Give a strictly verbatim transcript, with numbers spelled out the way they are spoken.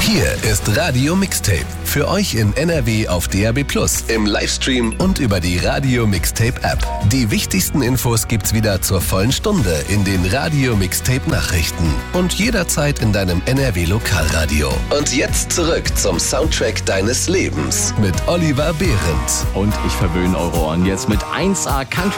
Hier ist Radio Mixtape. Für euch in N R W auf D A B plus, im Livestream und über die Radio Mixtape App. Die wichtigsten Infos gibt's wieder zur vollen Stunde in den Radio Mixtape Nachrichten und jederzeit in deinem N R W Lokalradio. Und jetzt zurück zum Soundtrack deines Lebens mit Oliver Behrendt. Und ich verwöhne eure Ohren jetzt mit eins A Country